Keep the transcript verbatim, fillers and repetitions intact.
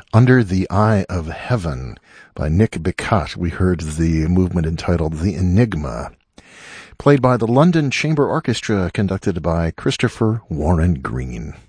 Under the Eye of Heaven by Nick Bicut. We heard the movement entitled The Enigma, played by the London Chamber Orchestra, conducted by Christopher Warren Green.